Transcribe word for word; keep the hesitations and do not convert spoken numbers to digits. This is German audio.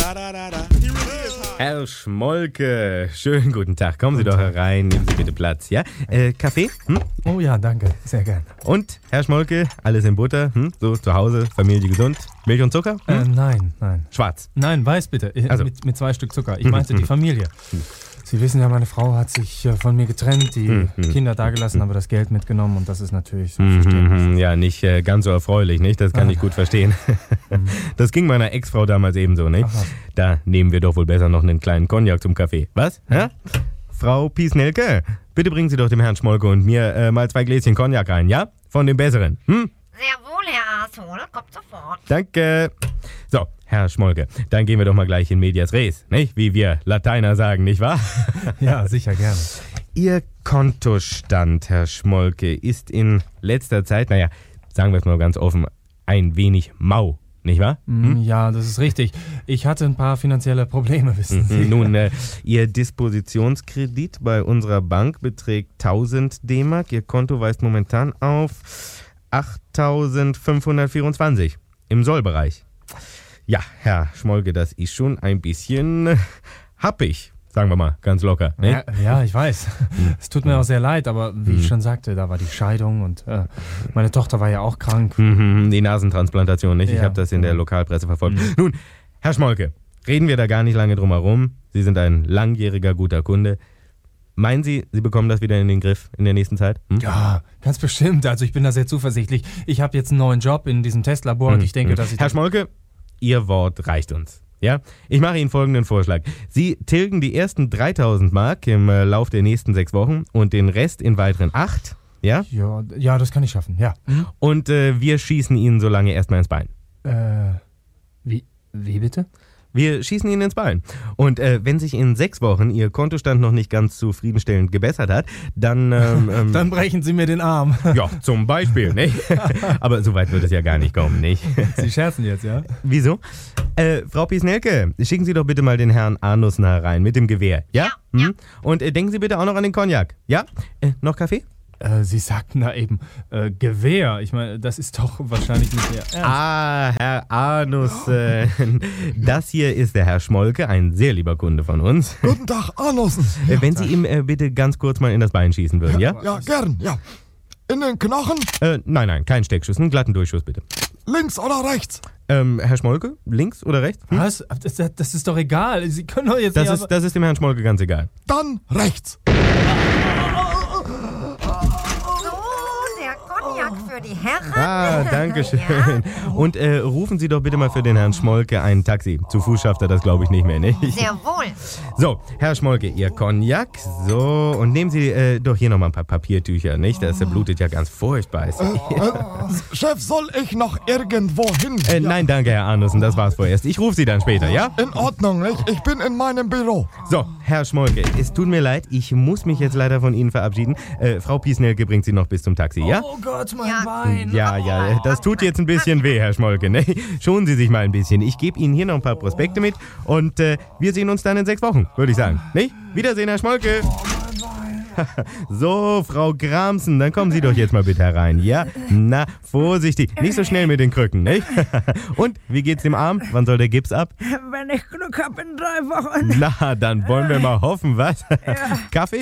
Herr Schmolke, schönen guten Tag. Kommen Sie doch herein, nehmen Sie bitte Platz, ja? Äh, Kaffee? Hm? Oh ja, danke, sehr gern. Und, Herr Schmolke, alles in Butter? Hm? So, zu Hause, Familie gesund? Milch und Zucker? Hm? Äh, nein, nein. Schwarz? Nein, weiß bitte, äh, Also. mit, mit zwei Stück Zucker. Ich meinte die Familie. Sie wissen ja, meine Frau hat sich äh, von mir getrennt, die Mhm. Kinder dagelassen, aber das Geld mitgenommen und das ist natürlich so Mhm, verständlich. ja, nicht äh, ganz so erfreulich, nicht? Das kann Ah. ich gut verstehen. Das ging meiner Ex-Frau damals ebenso, nicht? Ach was. Da nehmen wir doch wohl besser noch einen kleinen Cognac zum Kaffee. Was? Ja? Frau Piesnelke, bitte bringen Sie doch dem Herrn Schmolke und mir äh, mal zwei Gläschen Cognac rein, ja? Von dem besseren. Hm? Sehr wohl, Herr Ashol. Kommt sofort. Danke. So, Herr Schmolke, dann gehen wir doch mal gleich in medias res, nicht? Wie wir Lateiner sagen, nicht wahr? Ja, sicher, gerne. Ihr Kontostand, Herr Schmolke, ist in letzter Zeit, naja, sagen wir es mal ganz offen, ein wenig mau, nicht wahr? Mm, Ja, das ist richtig. Ich hatte ein paar finanzielle Probleme, wissen Sie. Nun, äh, Ihr Dispositionskredit bei unserer Bank beträgt tausend D-Mark. Ihr Konto weist momentan auf achttausendfünfhundertvierundzwanzig im Sollbereich. Ja, Herr Schmolke, das ist schon ein bisschen äh, happig, sagen wir mal, ganz locker. Ne? Ja, ja, ich weiß. Es tut mir auch sehr leid, aber wie ich schon sagte, da war die Scheidung und äh, meine Tochter war ja auch krank. Mhm, die Nasentransplantation, nicht? Ich Ja. habe das in der Lokalpresse verfolgt. Nun, Herr Schmolke, reden wir da gar nicht lange drum herum. Sie sind ein langjähriger, guter Kunde. Meinen Sie, Sie bekommen das wieder in den Griff in der nächsten Zeit? Hm? Ja, ganz bestimmt. Also ich bin da sehr zuversichtlich. Ich habe jetzt einen neuen Job in diesem Testlabor und ich denke, dass ich... Herr Schmolke, Ihr Wort reicht uns. Ja? Ich mache Ihnen folgenden Vorschlag. Sie tilgen die ersten dreitausend Mark im äh, Lauf der nächsten sechs Wochen und den Rest in weiteren acht. Ja? ja, ja, das kann ich schaffen, ja. Und äh, wir schießen Ihnen so lange erstmal ins Bein. Äh, wie, wie bitte? Wir schießen Ihnen ins Bein. Und äh, wenn sich in sechs Wochen Ihr Kontostand noch nicht ganz zufriedenstellend gebessert hat, dann... Ähm, ähm, Dann brechen Sie mir den Arm. ja, zum Beispiel, nicht? Aber so weit wird es ja gar nicht kommen, nicht? Sie scherzen jetzt, ja? Wieso? Äh, Frau Piesnelke, schicken Sie doch bitte mal den Herrn Arnussen herein mit dem Gewehr, ja? Ja, Hm? Und äh, denken Sie bitte auch noch an den Cognac, ja? Äh, noch Kaffee? Äh, Sie sagten da eben äh, Gewehr. Ich meine, das ist doch wahrscheinlich nicht Ihr Ernst. Ah, Herr Arnussen. Das hier ist der Herr Schmolke, ein sehr lieber Kunde von uns. Guten Tag, Arnussen. Äh, wenn Sie ihm äh, bitte ganz kurz mal in das Bein schießen würden, ja? Ja, gern, ja. In den Knochen, Äh, nein, nein, kein Steckschuss, einen glatten Durchschuss bitte. links oder rechts? Ähm, Herr Schmolke, links oder rechts? Hm? Was? Das, das ist doch egal. Sie können doch jetzt Das nicht ist, das ist dem Herrn Schmolke ganz egal. Dann rechts. So, der Cognac für die Herren. Ah, danke schön. Ja. Und äh, rufen Sie doch bitte mal für den Herrn Schmolke ein Taxi. Zu Fuß schafft er das, glaube ich, nicht mehr, nicht? Sehr wohl. So, Herr Schmolke, Ihr Cognac. So, und nehmen Sie äh, doch hier nochmal ein paar Papiertücher, nicht? Das äh, blutet ja ganz furchtbar. Ist. Äh, Chef, soll ich noch irgendwo hin? Äh, nein, danke, Herr Arnussen, das war's vorerst. Ich rufe Sie dann später, ja? In Ordnung, nicht? Ich bin in meinem Büro. So, Herr Schmolke, es tut mir leid, ich muss mich jetzt leider von Ihnen verabschieden. Äh, Frau Piesnelke bringt Sie noch bis zum Taxi, ja? Oh Gott, mein Ja. Bein. Ja, ja, das tut jetzt ein bisschen weh, Herr Schmolke, ne? Schonen Sie sich mal ein bisschen. Ich gebe Ihnen hier noch ein paar Prospekte mit und äh, wir sehen uns dann in sechs Wochen, würde ich sagen. Ne? Wiedersehen, Herr Schmolke. So, Frau Gramsen, dann kommen Sie doch jetzt mal bitte herein, ja? Na, vorsichtig, nicht so schnell mit den Krücken, ne? Und, wie geht's dem Arm? Wann soll der Gips ab? Wenn ich Glück habe, in drei Wochen. Na, dann wollen wir mal hoffen, was? Kaffee?